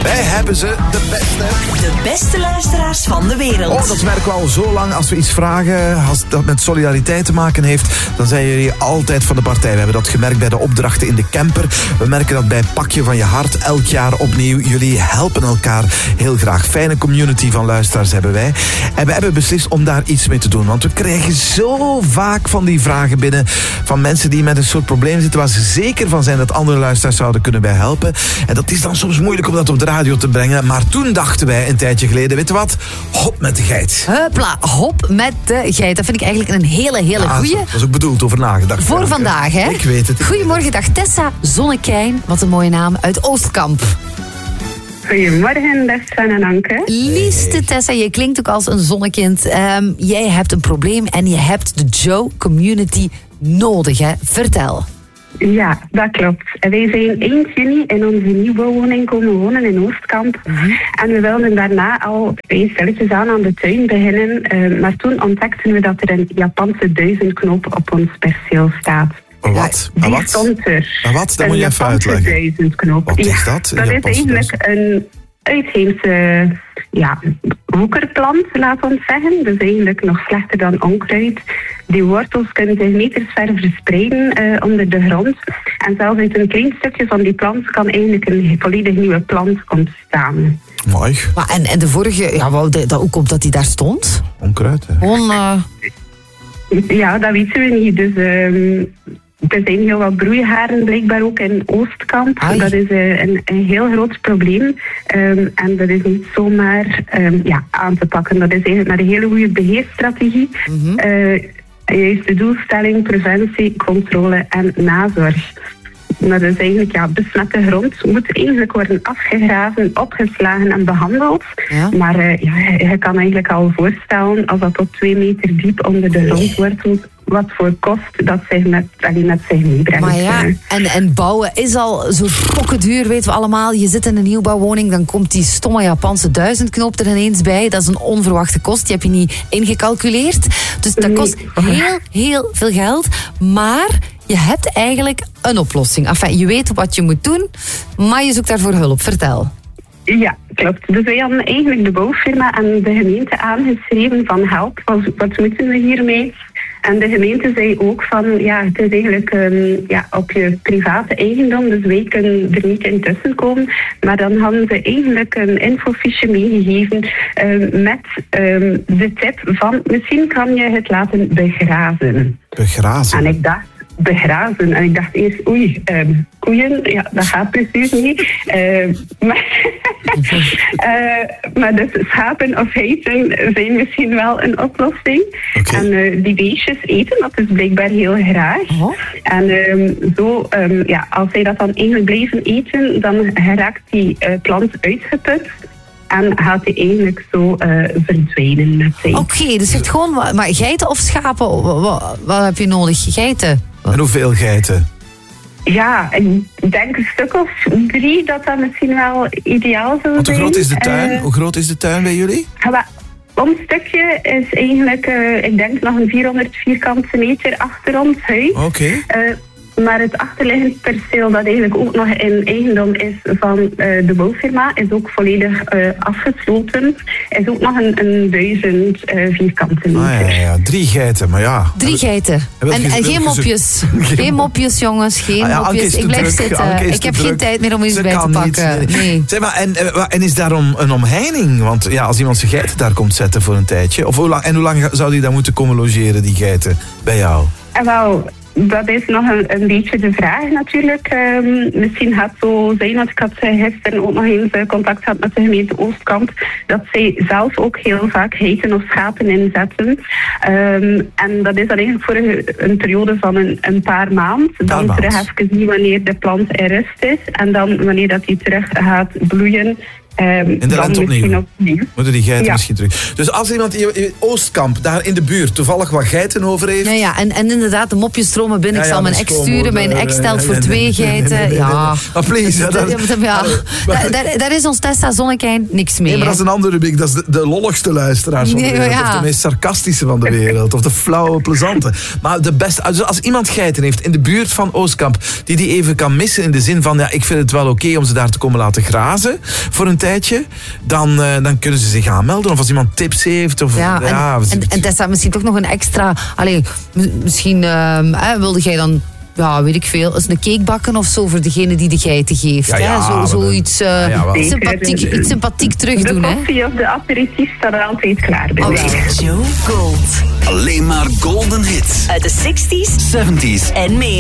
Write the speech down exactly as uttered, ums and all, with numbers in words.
Wij hebben ze, de beste. De beste luisteraars van de wereld. Oh, dat merken we al zo lang. Als we iets vragen, als dat met solidariteit te maken heeft, dan zijn jullie altijd van de partij. We hebben dat gemerkt bij de opdrachten in de camper. We merken dat bij Pakje van je Hart elk jaar opnieuw. Jullie helpen elkaar heel graag. Fijne community van luisteraars hebben wij. En we hebben beslist om daar iets mee te doen. Want we krijgen zo vaak van die vragen binnen van mensen die met een soort probleem zitten waar ze zeker van zijn dat andere luisteraars zouden kunnen bij helpen. En dat is dan soms moeilijk om dat op de radio te brengen. Maar toen dachten wij een tijdje geleden, weet je wat? Hop met de geit. Hupla, hop met de geit. Dat vind ik eigenlijk een hele, hele ah, goeie. Dat is ook bedoeld, over nagedacht. Voor ja, vandaag, hè? Ik weet het. Goedemorgen, dag Tessa Zonnekijn. Wat een mooie naam, uit Oostkamp. Goedemorgen, best Sven en Anke. Liefste Tessa, je klinkt ook als een zonnekind. Um, jij hebt een probleem en je hebt de Joe Community nodig, hè? Vertel. Ja, dat klopt. Wij zijn eind juni in onze nieuwbouwwoning komen wonen in Oostkamp. Mm-hmm. En we wilden daarna al vrij stilletjes aan aan de tuin beginnen. Uh, maar toen ontdekten we dat er een Japanse duizendknoop op ons perceel staat. Wat? Die wat? stond er. Maar wat? Dat moet je even uitleggen. Duizendknoop. Wat is ja, dat? Dat is eigenlijk een uitheemse ja, woekerplant, laat ons zeggen. Dus eigenlijk nog slechter dan onkruid. Die wortels kunnen zich metersver verspreiden uh, onder de grond. En zelfs uit een klein stukje van die plant kan eigenlijk een volledig nieuwe plant ontstaan. Mooi. Maar en, en de vorige, ja, wou de, dat ook op dat die daar stond? Onkruid, hè? Gewoon... Uh... Ja, dat weten we niet. Dus... Uh, er zijn heel wat broeiharen blijkbaar ook in Oostkamp. Ai. Dat is uh, een, een heel groot probleem. Um, en dat is niet zomaar um, ja, aan te pakken. Dat is eigenlijk met een hele goede beheerstrategie. Mm-hmm. Uh, juist de doelstelling, preventie, controle en nazorg. Maar dat is eigenlijk, ja, besmette grond moet eigenlijk worden afgegraven, opgeslagen en behandeld. Ja. Maar uh, ja, je kan eigenlijk al voorstellen, als dat tot twee meter diep onder de grond wortelt, wat voor kost dat zich met, allee, met zich meebrengt. Maar ja, en, en bouwen is al zo pokkenduur, weten we allemaal. Je zit in een nieuwbouwwoning, dan komt die stomme Japanse duizendknoop er ineens bij. Dat is een onverwachte kost, die heb je niet ingecalculeerd. Dus dat kost heel, heel veel geld. Maar je hebt eigenlijk een oplossing. Enfin, je weet wat je moet doen, maar je zoekt daarvoor hulp. Vertel. Ja, klopt. Dus wij hadden eigenlijk de bouwfirma en de gemeente aangeschreven van help, wat, wat moeten we hiermee? En de gemeente zei ook van, ja, het is eigenlijk um, ja, op je private eigendom, dus wij kunnen er niet in tussenkomen. Maar dan hadden ze eigenlijk een infofiche meegegeven um, met um, de tip van, misschien kan je het laten begrazen. Begrazen? En ik dacht, begrazen. En ik dacht eerst, oei, um, koeien, ja, dat gaat precies niet. Uh, maar, uh, maar dus schapen of geiten zijn misschien wel een oplossing. Okay. En uh, die beestjes eten dat dus blijkbaar heel graag. Oh. En um, zo, um, ja, als zij dat dan eigenlijk blijven eten, dan geraakt die uh, plant uitgeput. En gaat hij eigenlijk zo uh, verdwijnen. Oké, okay, dus je hebt gewoon, maar geiten of schapen, wat, wat heb je nodig? Geiten? En hoeveel geiten? Ja, ik denk een stuk of drie dat dat misschien wel ideaal zou zijn. Hoe groot is de tuin? Uh, Hoe groot is de tuin bij jullie? Ons stukje is eigenlijk, uh, ik denk nog een vierhonderd vierkante meter achter ons huis. Oké. Okay. Uh, Maar het achterliggend perceel, dat eigenlijk ook nog in eigendom is van uh, de bouwfirma, is ook volledig uh, afgesloten. Is ook nog een, een duizend uh, vierkante meter. Ah, ja, ja, drie geiten, maar ja. Drie geiten. En, en, en geen mopjes. Geen mopjes, jongens. Geen ah, ja, mopjes. Ik blijf druk. zitten. Ik heb geen druk. tijd meer om iets bij te pakken. Niet, nee. Nee. Zeg maar, en, en is daarom een omheining? Want ja, als iemand zijn geiten daar komt zetten voor een tijdje. Of hoe lang, en hoe lang zou die dan moeten komen logeren, die geiten, bij jou? En wel... Dat is nog een, een beetje de vraag natuurlijk. Um, misschien gaat het zo zijn, dat ik had gisteren ook nog eens contact gehad met de gemeente Oostkamp, dat zij zelf ook heel vaak geiten of schapen inzetten. Um, en dat is dan eigenlijk voor een, een periode van een, een paar maanden. Dan terug even zien wanneer de plant in rust is. En dan wanneer dat die terug gaat bloeien, Um, In de dan lente misschien opnieuw. opnieuw. Moeten die geiten Ja. misschien terug. Dus als iemand in Oostkamp, daar in de buurt, toevallig wat geiten over heeft... Ja, ja. En, en inderdaad, de mopjes stromen binnen. Ik Ja, ja, zal mijn mijn ex sturen. Mijn schoonmoeder, ex stelt eh, voor nee, twee nee, nee, geiten. nee, nee, nee, Ja. nee. Maar please, ja, dat- Ja, daar, daar- daar is ons Tessa Zonnekijn niks mee. Nee, maar dat hè. is een andere rubriek. Dat is de, de lolligste luisteraars van de Nee, wereld. ja. Of de meest sarcastische van de wereld. Of de flauwe, plezante. Maar de beste... Also als iemand geiten heeft in de buurt van Oostkamp, die die even kan missen in de zin van, ja, ik vind het wel oké om ze daar te komen laten grazen voor een tijdje, dan, uh, dan kunnen ze zich aanmelden. Of als iemand tips heeft. Of, Ja, en, ja, en, en Tessa, misschien toch nog een extra... Allee, m- misschien um, hè, wilde jij dan... Ja, weet ik veel. Eens een cake bakken of zo voor degene die de geiten geeft. Ja, ja, hè? Zo, maar zoiets uh, ja, ja, wel. sympathiek, iets sympathiek terug De doen. Hè? koffie of de aperitief staat er altijd klaar bij Oh, mij. wel. Joe Gold. Alleen maar golden hits. Uit de zestig's zeventies en meer.